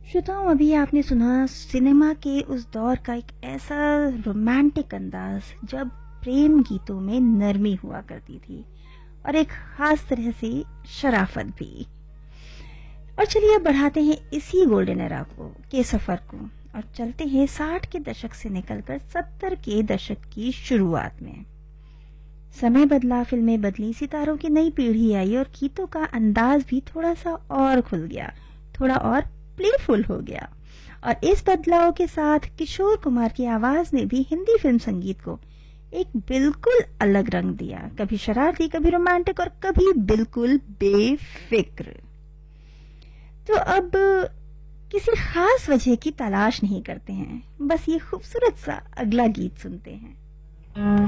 श्रोताओं, अभी आपने सुना सिनेमा के उस दौर का एक ऐसा रोमांटिक अंदाज जब प्रेम गीतों में नरमी हुआ करती थी और एक खास तरह से शराफत भी। और चलिए अब बढ़ाते हैं इसी गोल्डन एरा के सफर को और चलते हैं 60 के दशक से निकलकर 70 के दशक की शुरुआत में। समय बदला, फिल्में बदली, सितारों की नई पीढ़ी आई और गीतों का अंदाज भी थोड़ा सा और खुल गया, थोड़ा और प्लेफुल हो गया। और इस बदलाव के साथ किशोर कुमार की आवाज ने भी हिंदी फिल्म संगीत को एक बिल्कुल अलग रंग दिया, कभी शरारती, कभी रोमांटिक और कभी बिल्कुल बेफिक्र। तो अब किसी खास वजह की तलाश नहीं करते हैं, बस ये खूबसूरत सा अगला गीत सुनते हैं।